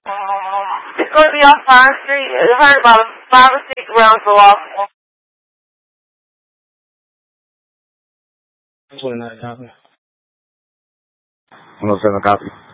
It's going to be off Fire Street. I heard about 5 or 6 rounds go off. 29 copy. 107 copy.